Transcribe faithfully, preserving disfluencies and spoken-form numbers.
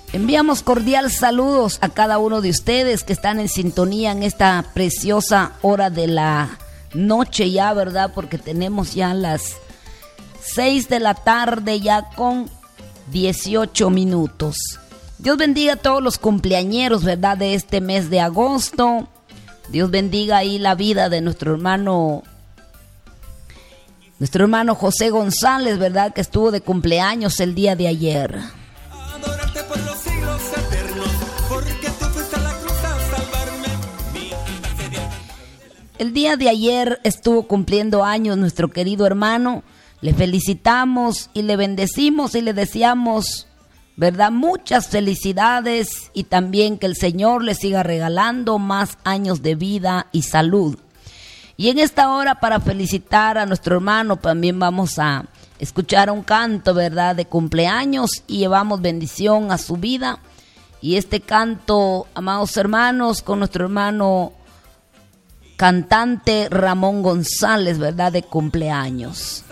Enviamos cordial saludos a cada uno de ustedes que están en sintonía en esta preciosa hora de la noche ya, ¿verdad? Porque tenemos ya las seis de la tarde ya con dieciocho minutos. Dios bendiga a todos los cumpleañeros, ¿verdad? De este mes de agosto. Dios bendiga ahí la vida de nuestro hermano, nuestro hermano José González, ¿verdad? Que estuvo de cumpleaños el día de ayer. Adorarte por los siglos eternos, porque tú fuiste a la cruz a salvarme. Mi vida sería... El día de ayer estuvo cumpliendo años nuestro querido hermano. Le felicitamos y le bendecimos y le deseamos, ¿verdad? Muchas felicidades y también que el Señor le siga regalando más años de vida y salud. Y en esta hora, para felicitar a nuestro hermano, también vamos a escuchar un canto, ¿verdad? De cumpleaños y llevamos bendición a su vida. Y este canto, amados hermanos, con nuestro hermano cantante Ramón González, ¿verdad? De cumpleaños.